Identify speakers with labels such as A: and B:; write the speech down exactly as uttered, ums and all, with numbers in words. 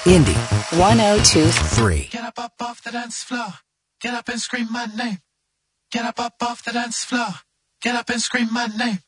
A: Indy
B: one oh two
A: three.
C: Get up, up off the dance floor. Get up and scream my name. Get up, up off the dance floor. Get up and scream my name.